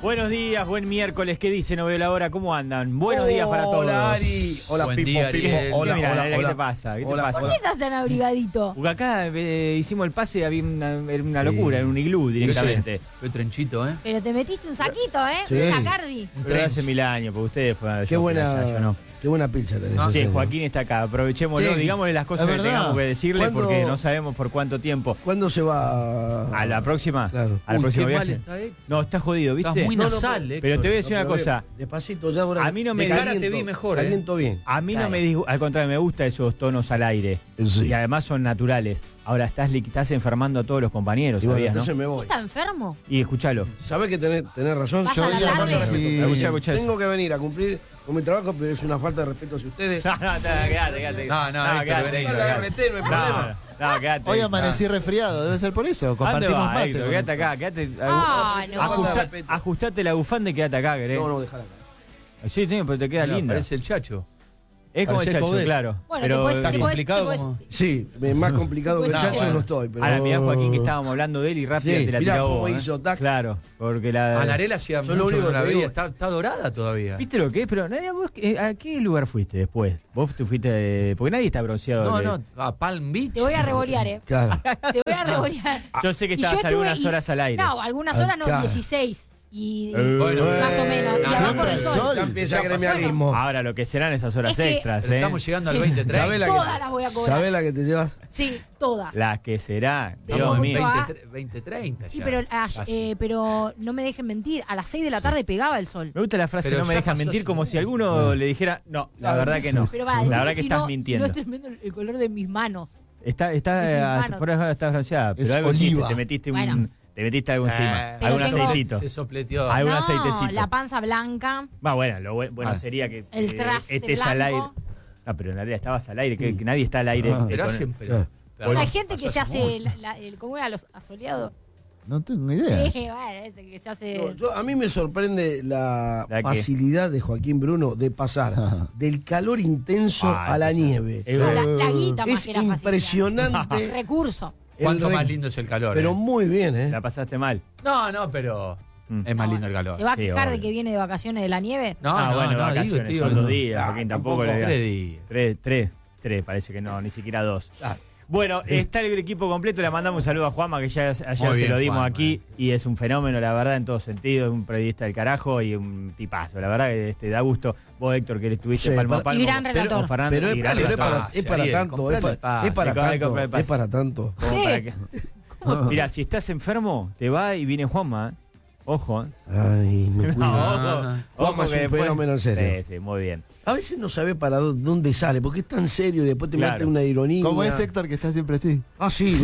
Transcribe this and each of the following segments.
Buenos días, buen miércoles. ¿Qué dice? No veo la hora. ¿Cómo andan? Buenos días para todos. Hola, Ari. Hola, Buen Pipo, día, Pipo. Ariel. Hola, Mirá, hola, ¿qué hola. te pasa? ¿Qué te Hola, pasa? ¿Por qué estás tan abrigadito? Porque acá hicimos el pase, había era una locura, era un iglú directamente. Qué trenchito, ¿eh? Pero te metiste un saquito, ¿eh? Sí. Un sacardi. Pero hace 1000 años, porque ustedes fueron Qué buena, yo no. qué buena pincha tenés. Ah, en Sí, serio. Joaquín está acá, aprovechémoslo, Sí, digámosle las cosas es que verdad. tengamos que decirle ¿Cuándo- porque no sabemos por cuánto tiempo. ¿Cuándo se va ¿A la próxima? Claro. ¿Al próximo qué mal viaje? está, ¿eh? No, está jodido, ¿viste? Estás muy No, no, nasal, pero te voy a decir una pero cosa. Despacito, ya ahora. A mí no me- De cara te vi mejor, ¿eh? Caliento bien. A mí no Claro. me al contrario, me gustan esos tonos al aire. Sí. Y además son naturales. Ahora estás enfermando a todos los compañeros, Y bueno, ¿sabías, no? entonces me voy. ¿Estás enfermo? Y escuchalo. ¿Sabés que tenés razón? ¿Vas Yo a la soy una tarde? falta de respeto. Sí. Escuchá Tengo eso. que venir a cumplir con mi trabajo, pero es una falta de respeto hacia ustedes. No, quédate. No, Héctor, quédate. vení. Falta de RT, no hay problema. No, quédate. Hoy amanecí resfriado, debe ser por eso. ¿A dónde Compartimos vas, mate. Héctor? con Quédate esto. acá, quédate. Ah, no. Falta de respeto. Ajustate la bufanda y quédate acá, ¿querés? No, déjala acá. Sí, pero te queda Mira, linda. Parece el Chacho. Es como el parece Chacho, Coudet. claro. Bueno, pero te puedes, está te puedes- complicado te puedes- como- Sí, más complicado que el No, Chacho bueno. no estoy. Pero... Ahora mirá, Joaquín, que estábamos hablando de él y rápido Sí, te la mirá tiró cómo vos, hizo, tac. Claro, porque la... Anarela hacía Yo lo mucho único que no la que veía. digo- Está dorada todavía. ¿Viste lo que es? Pero vos, ¿a qué lugar fuiste después? Vos te fuiste... Porque nadie está bronceado. No, a Palm Beach. Te voy a revolear, ¿eh? Claro. Te voy a revolear. Yo sé que Y yo estabas estuve- algunas horas al aire. No, algunas horas no, Acá. 16. Y Bueno, más o menos. Y no, abajo siempre del el sol. sol. Ya empieza Ya gremialismo. Ahora lo que serán esas horas Es que- extras, Pero estamos llegando al Sí. 2030. ¿Sabés la Todas las voy a cobrar. ¿Sabés la que te llevas? Sí, todas. Las que será. Pero Dios punto mío. A. 2030 Sí, ya. pero, Casi. pero no me dejen mentir. A las 6 de la tarde pegaba el sol. Me gusta la frase, Pero no me ya dejan pasó mentir, hace como si mucho. alguno le dijera, no, la verdad que no. Pero va, La decime verdad que si estás no- mintiendo. No es tremendo el color de mis manos. Está, mis manos. por eso estás bronceada, pero Es algo hiciste, oliva. te metiste Bueno. algo encima, Pero algún tengo- aceitito. Se sopleteó. Algún No, aceitecito. la panza blanca. Bueno, lo bueno Ah. sería que El traste estés al aire. blanco. No, pero en realidad estabas al aire, que nadie está al aire. Ah. Pero con- hacen. Claro. pero Hay gente que pasó se hace hace, mucho. ¿cómo era? Los asoleados. No tengo idea. Sí, bueno, ese que se hace. No, a mí me sorprende la ¿La qué? facilidad de Joaquín Bruno de pasar del calor intenso Ah, a la sí. nieve. Es la guita más Es que la facilidad. impresionante. Recurso. el Cuánto re- más lindo es el calor. Pero eh. muy bien, ¿eh? La pasaste mal. No, pero es más lindo el calor. ¿Se va a Sí, quejar de obvio. que viene de vacaciones de la nieve? No, bueno, vacaciones, digo, son 2 días, Ah, Joaquín, tampoco. tampoco le 3 digas. días. Tres, parece que no, ni siquiera 2. Ah, Bueno, está el equipo completo, le mandamos un saludo a Juanma, que ya ayer Muy se bien, lo dimos Juanma. aquí, y es un fenómeno, la verdad, en todo sentido, es un periodista del carajo y un tipazo, la verdad que da gusto. Vos, Héctor, que estuviste Sí, palmo a pa- palmo Y gran con- relator. con Fernando, Pero y gran es relator. para, es para Ariel, tanto, comprale el es para Sí, comprale tanto, el pase. es para tanto. Como Sí. para que- Mira, si estás enfermo, te va y viene Juanma, ¿eh? Ojo, ¿eh? Ay, me No, cuido. ojo, Juanma es un después- fenómeno en serio. Sí, muy bien. A veces no sabe para dónde sale, porque es tan serio y después te Claro. mete una ironía. Como es Héctor que está siempre así. Ah, sí.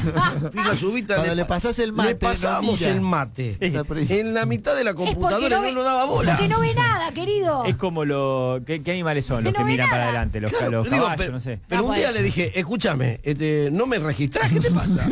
Fija su vista. Cuando le pasás el mate, Le pasamos no mira. el mate. Está por ahí. En la mitad de la Es porque computadora no ve- nos daba bola. Porque no ve nada, querido. Es como ¿qué animales son los Que que no ve miran para nada. adelante? Los, Claro, los digo, caballos, pero, no sé. pero No un día puede. le dije, escúchame, ¿no me registrás? ¿Qué te pasa?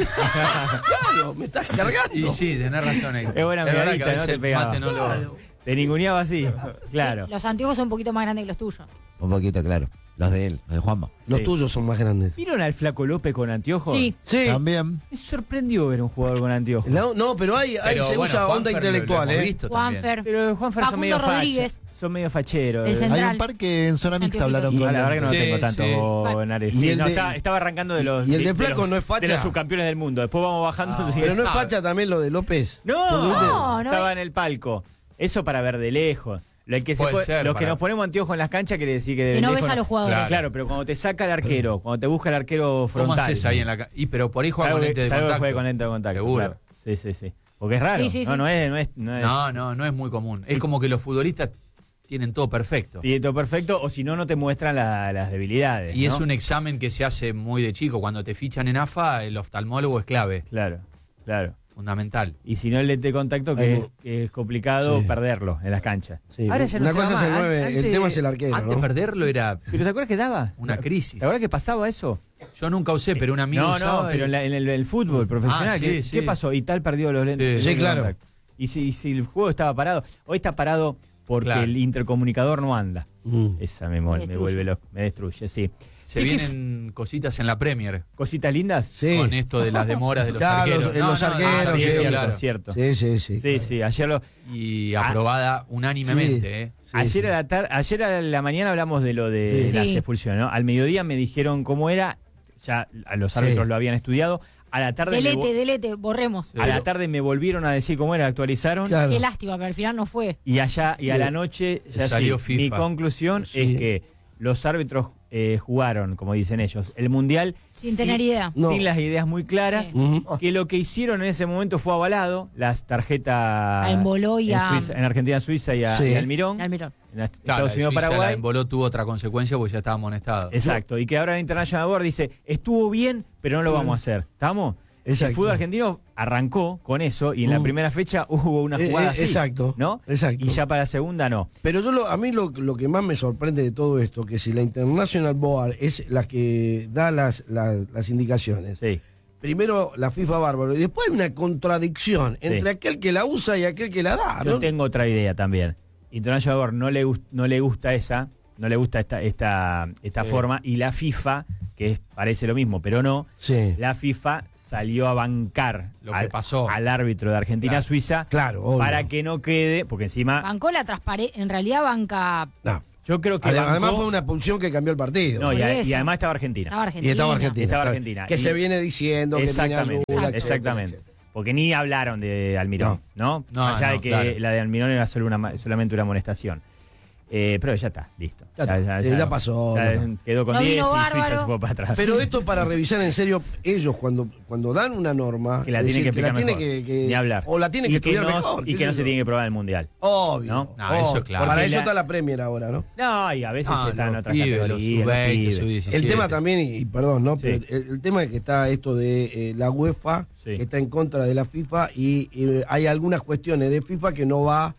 Claro, me estás cargando. Y sí, tenés razón, Héctor. Es buena verdad que miradita, a ¿no? veces Te el pegaba. mate no lo... Claro. Te ninguneaba así, claro. Los anteojos son un poquito más grandes que los tuyos. Un poquito, claro. Los de él, los de Juanma. Los Sí. tuyos son más grandes. ¿Vieron al Flaco López con anteojos? Sí. Sí. También. Me sorprendió ver un jugador con anteojos. No, pero ahí Pero se bueno, usa onda Juanfer lo intelectual, hemos ¿eh? visto también. Juanfer. Pero Juanfer son Facundo medio Rodríguez. fachos. Son medio facheros. El Hay central. un par que en zona mixta Santiago hablaron Quito. con La verdad que no Sí, tengo tanto sí. Nares. Y Sí, el no, de- estaba arrancando de los. y el de los- Flaco no es facha. De los subcampeones del mundo. Después vamos bajando. sí. Pero no es Ah, facha también lo de López. No, Estaba en el palco. Eso para ver de lejos. Lo que Puede ser, los que para- nos ponemos anteojos en las canchas quiere decir que de Que no lejos ves a los jugadores. Claro, pero cuando te saca el arquero, cuando te busca el arquero ¿Cómo frontal. haces ahí en la Y pero por ahí juega Salvo con lente de salvo que contacto. juegue con lente de contacto. Seguro. Claro. Sí. Porque es raro. Sí, sí, sí. No es. No es muy común. Es como que los futbolistas tienen todo perfecto. Tiene todo perfecto, o si no, no te muestran las debilidades. Y ¿no? es un examen que se hace muy de chico. Cuando te fichan en AFA, el oftalmólogo es clave, Claro. fundamental. Y si no el lente de contacto, que es complicado Sí. perderlo en las canchas. Sí. Ahora ya no Una se cosa da es el más. 9, el tema es el arquero, Antes ¿no? perderlo era ¿Pero te acuerdas que daba? una crisis. ¿La verdad que pasaba eso? Yo nunca usé, pero un amigo No, usaba pero y- en el fútbol profesional, Ah, sí, ¿qué, sí. qué pasó? Y tal perdió los lentes. Sí, el lente de claro. contacto. Y si el juego estaba parado, hoy está parado porque Claro. el intercomunicador no anda. Mm. Esa me Me vuelve destruye. loco, me destruye, sí. Se vienen cositas en la Premier. ¿Cositas lindas? Sí. Con esto de las demoras de los Claro, arqueros. los arqueros, sí, sí, es cierto, claro. cierto. Sí. Ayer lo... Y aprobada unánimemente. Sí. ayer a la tarde, ayer a la mañana hablamos de lo de Sí. las Sí. expulsiones, ¿no? Al mediodía me dijeron cómo era, ya a los árbitros Sí. lo habían estudiado. A la tarde Delete, borremos. a la tarde me volvieron a decir cómo era, actualizaron. Claro. Qué lástima, pero al final no fue. Y a la noche ya Salió sí. Mi FIFA. conclusión Sí. es que los árbitros jugaron, como dicen ellos, el Mundial Sin tener idea. No. sin las ideas muy claras. Sí. Ujú. Que lo que hicieron en ese momento fue avalado, las tarjetas A Emboló y a- en Argentina, Suiza y a Sí. y a Almirón, Almirón. en Claro, Estados Unidos, Suiza, la Paraguay. Emboló tuvo otra consecuencia porque ya estaba amonestado. Exacto, y que ahora el International Board dice, estuvo bien, pero no lo vamos a hacer. ¿Estamos? Exacto. El fútbol argentino arrancó con eso y en la primera fecha hubo una jugada así, exacto, ¿no? exacto. Y ya para la segunda no. Pero a mí lo que más me sorprende de todo esto, que si la International Board es la que da las indicaciones, Sí. primero la FIFA bárbaro, y después hay una contradicción Sí. entre aquel que la usa y aquel que la da. Yo ¿no? tengo otra idea también. International Board no le gusta esta Sí. forma, y la FIFA, que parece lo mismo, pero no, Sí. la FIFA salió a bancar Lo que pasó. al árbitro de Argentina-Suiza Claro, obvio. para que no quede, porque encima Bancó la transparencia. En realidad banca. No. yo creo que Además bancó- fue una pulsión que cambió el partido. no, y, Por y eso. además estaba Argentina. Estaba Argentina. Y estaba Argentina. Estaba claro. Argentina. Que Y- se viene diciendo que Exactamente, tiene ayuda, etcétera, exactamente. etcétera. Porque ni hablaron de Almirón, ¿no? No, Allá no, de que claro. la de Almirón era solamente una amonestación. Pero ya está, listo. Ya pasó, ya no. quedó con No 10 y vino Suiza bárbaro. se fue para atrás. Pero esto para revisar en serio, ellos cuando dan una norma, que la es tienen que decir, explicar tiene mejor. que- Ni hablar. O la tienen que Y estudiar no, mejor. Y qué que no sé se yo. tiene que probar en el Mundial. Obvio. ¿No? No, eso claro. Para Porque eso la- está la Premier ahora, ¿no? No, y a veces Ah, están en los otras pibes, los categorías. los sub-20, pibes. sub-17. El tema también, y perdón, ¿no? Sí. Pero el tema es que está esto de la UEFA, Sí. que está en contra de la FIFA, y hay algunas cuestiones de FIFA que no va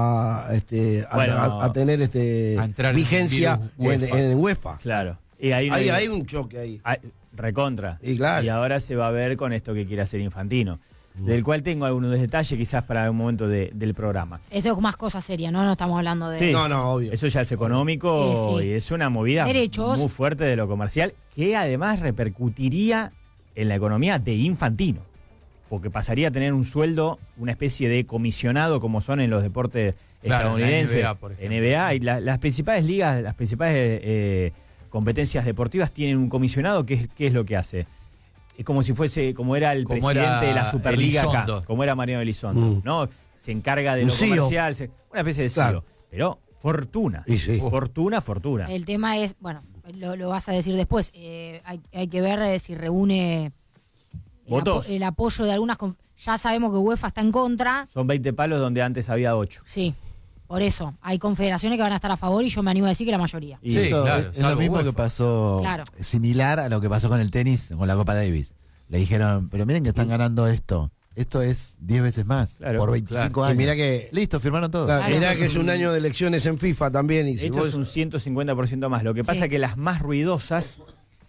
a Bueno, tener a entrar en vigencia virus UEFA. en UEFA. Claro. Y hay, Hay un choque ahí. recontra. Y claro. ahora se va a ver con esto que quiere hacer Infantino. Del cual tengo algunos detalles quizás para un momento del programa. Esto es más cosa seria, ¿no? No estamos hablando de. Sí. No, obvio. Eso ya es económico Sí. y es una movida Derechos. muy fuerte de lo comercial que además repercutiría en la economía de Infantino. Porque pasaría a tener un sueldo, una especie de comisionado como son en los deportes Claro, en la estadounidenses, NBA, por ejemplo. NBA y las principales ligas, las principales competencias deportivas tienen un comisionado que es lo que hace. Es como si fuese, como era el Como presidente era de la Superliga acá, Elizondo. como era Mariano Elizondo, ¿no? Se encarga de Un lo CEO. comercial, una especie de CEO. Claro. Pero fortuna. Y sí. Fortuna. El tema es, bueno, lo vas a decir después. Hay que ver si reúne Votos. el apoyo de algunas. Ya sabemos que UEFA está en contra. Son 20 palos donde antes había 8. Sí. Por eso, hay confederaciones que van a estar a favor y yo me animo a decir que la mayoría. Y Sí, Eso claro, es lo salvo mismo UEFA. que pasó, Claro. similar a lo que pasó con el tenis, con la Copa Davis. Le dijeron, pero miren que están ganando esto. Esto es 10 veces más, Claro, por 25 Y años. mira que, Listo, firmaron todo. claro, Claro. mirá que es un año de elecciones en FIFA también. Y de si hecho vos- es un 150% más. Lo que pasa Sí. es que las más ruidosas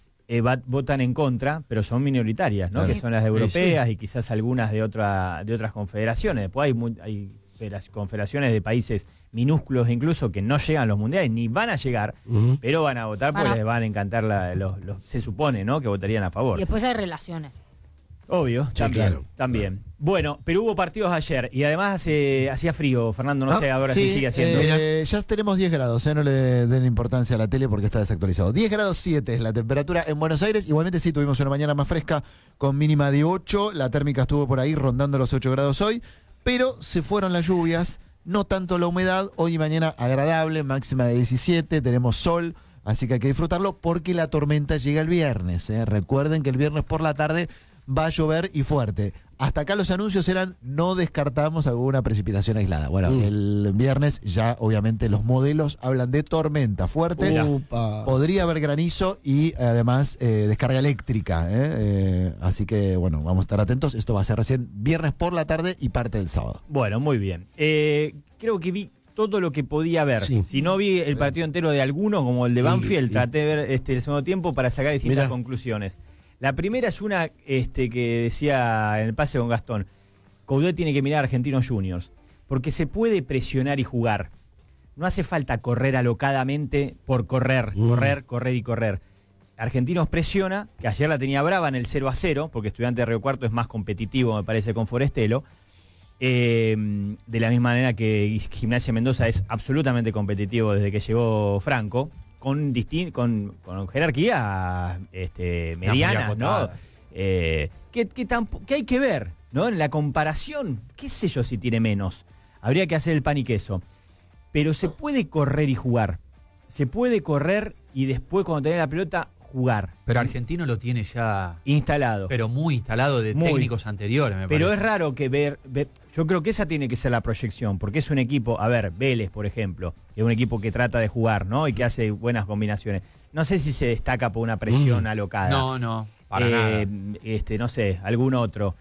votan en contra, pero son minoritarias, ¿no? Claro. Que son las europeas y quizás algunas de otras confederaciones. Después hay confederaciones de países minúsculos incluso que no llegan a los mundiales, ni van a llegar, Ujú. pero van a votar porque Para- les van a encantar se supone, ¿no? Que votarían a favor. Y después hay relaciones. Obvio, Sí, también, claro, también. Bueno, pero hubo partidos ayer y además hacía frío, Fernando, no Ah, sé ahora si sigue haciendo. Ya tenemos 10 grados, no le den importancia a la tele porque está desactualizado. 10 grados 7 es la temperatura en Buenos Aires. Igualmente sí tuvimos una mañana más fresca con mínima de 8. La térmica estuvo por ahí rondando los 8 grados hoy, pero se fueron las lluvias, no tanto la humedad. Hoy y mañana agradable, máxima de 17, tenemos sol. Así que hay que disfrutarlo porque la tormenta llega el viernes. Recuerden que el viernes por la tarde va a llover y fuerte. Hasta acá los anuncios eran no descartamos alguna precipitación aislada. Bueno, el viernes ya obviamente los modelos hablan de tormenta fuerte. Upa. Podría haber granizo y además descarga eléctrica. Así que bueno, vamos a estar atentos. Esto va a ser recién viernes por la tarde y parte del sábado. Bueno, muy bien. Creo que vi todo lo que podía ver. Sí. Si no vi el partido entero de alguno, como el de Banfield, traté de ver el segundo tiempo para sacar distintas Mirá. conclusiones. La primera es una que decía en el pase con Gastón. Coudet tiene que mirar a Argentinos Juniors, porque se puede presionar y jugar. No hace falta correr alocadamente por correr, correr y correr. Argentinos presiona, que ayer la tenía brava en el 0-0, porque Estudiantes de Río Cuarto es más competitivo, me parece, con Forestelo. De la misma manera que Gimnasia Mendoza es absolutamente competitivo desde que llegó Franco, con jerarquías medianas, ¿no? Que hay que ver, ¿no? En la comparación, qué sé yo si tiene menos. Habría que hacer el pan y queso. Pero se puede correr y jugar. Se puede correr y después, cuando tenés la pelota, jugar. Pero Argentino lo tiene ya instalado. Pero muy instalado de técnicos anteriores, me parece. Pero es raro que ver. Yo creo que esa tiene que ser la proyección, porque es un equipo, a ver, Vélez, por ejemplo, que es un equipo que trata de jugar, ¿no? Y que hace buenas combinaciones. No sé si se destaca por una presión alocada. No, para nada. No sé, algún otro.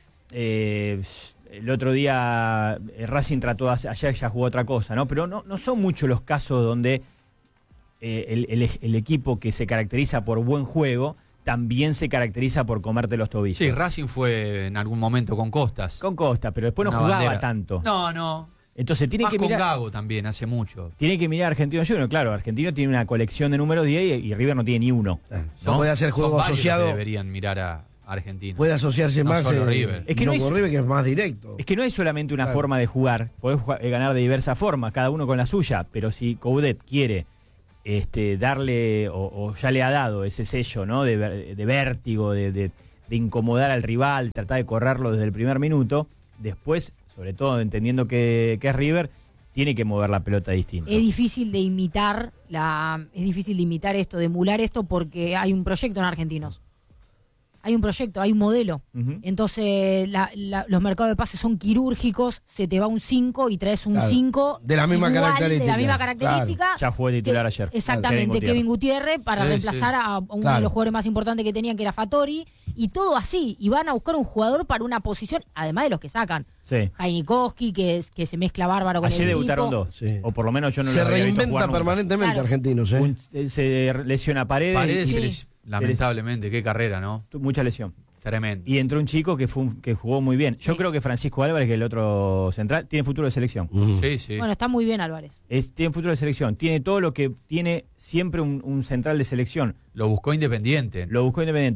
El otro día Racing trató, ayer ya jugó otra cosa, ¿no? Pero no son muchos los casos donde el equipo que se caracteriza por buen juego también se caracteriza por comerte los tobillos. Sí, Racing fue en algún momento con Costas. Con Costa, pero después no jugaba bandera. Tanto. No. Entonces tiene Más que mirar. con Gago también, hace mucho. Tiene que mirar a Argentino Junior. Claro, Argentino tiene una colección de números 10 y River no tiene ni uno. ¿no? Puede hacer juego asociado. Deberían mirar a Argentina. Puede asociarse más solo River. Es que con River, que es más directo. Es que no hay solamente una forma de jugar. Podés ganar de diversas formas, cada uno con la suya. Pero si Coudet quiere darle, o ya le ha dado ese sello, ¿no? de vértigo, de incomodar al rival, tratar de correrlo desde el primer minuto, después, sobre todo entendiendo que es River, tiene que mover la pelota distinto. Es difícil de imitar esto, de emular esto, porque hay un proyecto en Argentinos. Hay un proyecto, hay un modelo. Uh-huh. Entonces los mercados de pases son quirúrgicos, se te va un 5 y traes un 5 de la misma característica. De la misma característica. Claro. Ya fue titular ayer. Exactamente, Kevin Gutiérrez para reemplazar a uno de los jugadores más importantes que tenían, que era Fattori, y todo así. Y van a buscar un jugador para una posición, además de los que sacan. Sí. Jainikowski, que se mezcla bárbaro con ayer el debutaron equipo. 2. Sí. O por lo menos yo no se lo había visto jugar reinventa permanentemente, claro. Argentinos. Se lesiona Paredes. Lamentablemente, qué carrera, ¿no? Mucha lesión. Tremendo. Y entró un chico que jugó muy bien. Yo creo que Francisco Álvarez, que es el otro central, tiene futuro de selección. Sí. Bueno, está muy bien Álvarez. Tiene futuro de selección. Tiene todo lo que tiene siempre un central de selección. Lo buscó Independiente. Lo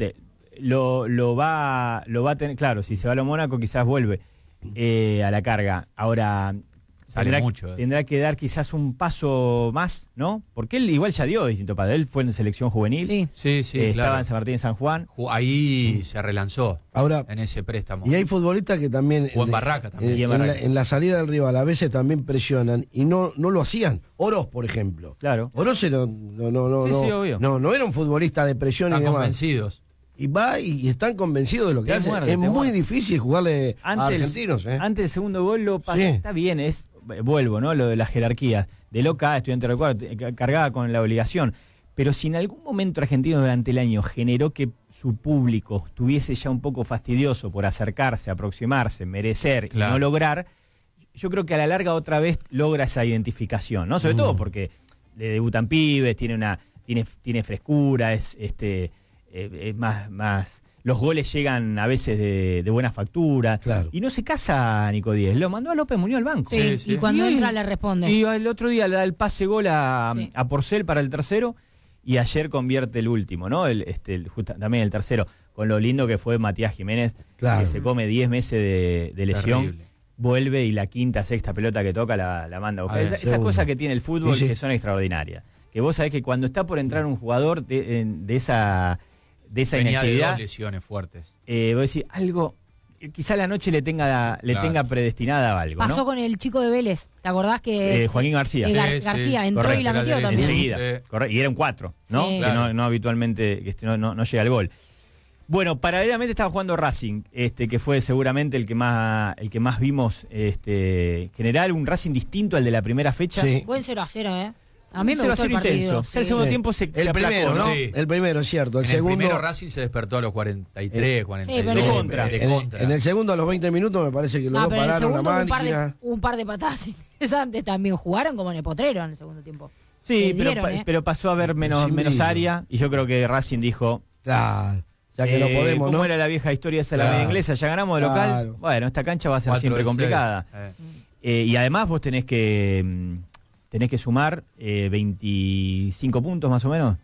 va a tener, claro, si se va a lo Mónaco quizás vuelve a la carga. Ahora tendrá que dar quizás un paso más, ¿no? Porque él igual ya dio distinto padre. Él fue en selección juvenil. Sí, estaba claro. en San Martín, en San Juan. Ahí se relanzó. Ahora, en ese préstamo. Y hay futbolistas que también o en Barraca también. En la salida del rival a veces también presionan y no lo hacían. Oroz, por ejemplo. Claro. Oroz obvio. No era un futbolista de presión. Están y demás. Convencidos. Y va y están convencidos de lo que hace. Es muy difícil jugarle a argentinos. Antes del segundo gol lo pasa. Sí. Está bien, vuelvo, ¿no? Lo de las jerarquías. De Loca, Estudiante de Río Cuarto, cargaba con la obligación. Pero si en algún momento Argentino durante el año generó que su público estuviese ya un poco fastidioso por acercarse, aproximarse, merecer y no lograr, yo creo que a la larga otra vez logra esa identificación, ¿no? Sobre todo porque le debutan pibes, tiene frescura, es más los goles llegan a veces de buena factura. Claro. Y no se casa Nico Díez, lo mandó a López Muñoz al banco. Sí. Y cuando entra le responde. Y el otro día le da el pase gol a Porcel para el tercero y ayer convierte el último, ¿no? También el tercero, con lo lindo que fue Matías Jiménez, que se come 10 meses de lesión. Terrible. Vuelve y la quinta, sexta pelota que toca la manda a buscar. Esas cosas que tiene el fútbol que son extraordinarias. Que vos sabés que cuando está por entrar un jugador de esa venía inactividad, de 2 lesiones fuertes. Vos decís, algo, quizá la noche le tenga predestinada algo, ¿no? Pasó con el chico de Vélez, ¿te acordás que Joaquín García? García entró correcto, y la metió también. Enseguida, y era un 4, ¿no? Sí. Que Claro. no habitualmente no llega al gol. Bueno, paralelamente estaba jugando Racing, que fue seguramente el que más vimos general, un Racing distinto al de la primera fecha. Sí. Buen 0-0, A mí me 0-0 gustó el partido. intenso. Ya el segundo tiempo se El primero, aplacó, ¿no? Sí. El primero, es cierto. El En segundo. el primero Racing se despertó a los 43, 42. pero- De contra. De En contra. el segundo, a los 20 minutos, me parece que los dos Pero en el pararon la segundo máquina. un par de patadas interesantes también. Jugaron como en el potrero en el segundo tiempo. Sí, Le dieron, pero pasó a haber menos Sin brillo. área y yo creo que Racing dijo, Claro. Ya que no podemos, ¿cómo ¿no? era la vieja historia esa de la Claro. media inglesa? Ya ganamos de local. Claro. Bueno, esta cancha va a ser 4 siempre de 6. complicada. Y además vos tenés que sumar 25 puntos más o menos.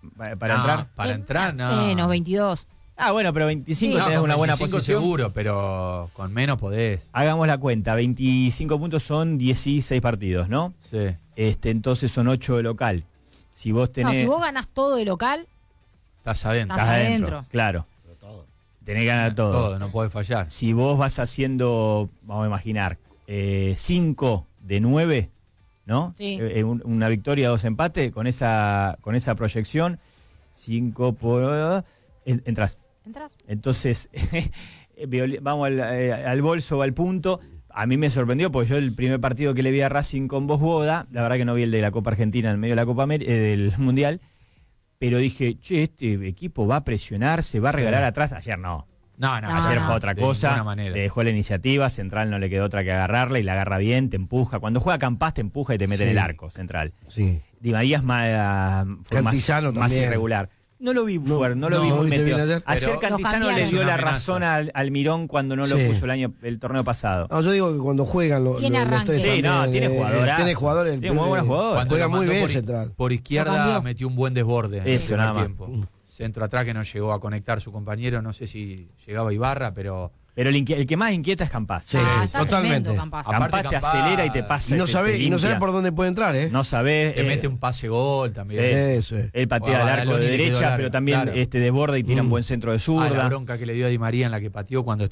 para entrar. Para entrar, no. Menos 22. Bueno, pero 25 Sí. tenés una buena 25 posición. seguro, pero con menos podés. Hagamos la cuenta, 25 puntos son 16 partidos, ¿no? Sí. Entonces son 8 de local. Si vos tenés... Si vos ganás todo de local, Estás adentro. Estás adentro. Claro. Tenés que ganar todo. Todo, no podés fallar. Si vos vas haciendo, vamos a imaginar, 5 de 9, ¿no? Sí. Una victoria, 2 empates, con esa proyección, 5 por... entras. Entonces, vamos al bolso o al punto. A mí me sorprendió porque yo el primer partido que le vi a Racing con vos, Boda, la verdad que no vi el de la Copa Argentina en medio de la Copa del Mundial, pero dije, che, este equipo va a presionar, se va a regalar atrás. Ayer no. Ayer fue otra cosa, le dejó la iniciativa, Central no le quedó otra que agarrarla y la agarra bien, te empuja. Cuando juega Campás te empuja y te mete en el arco, Central. Sí. Di María es más irregular. No lo vi fuerte, no lo vi muy metido. Ayer Cantizano le dio la razón al Almirón cuando no lo puso el torneo pasado. No, yo digo que cuando juegan los tres sí, también, tiene jugadoras. Tiene jugadores. Tiene muy buenos jugadores. Juega muy bien Central. Por izquierda metió un buen desborde en el primer tiempo. Centro atrás que no llegó a conectar su compañero, no sé si llegaba Ibarra, pero el que más inquieta es Campás. Sí, totalmente. Campás te acelera y te pasa. Y no sabés por dónde puede entrar, ¿eh? No sabés. te mete un pase gol también. Sí. Él patea al arco de derecha, pero también desborda y tira un buen centro de zurda. La bronca que le dio a Di María en la que pateó cuando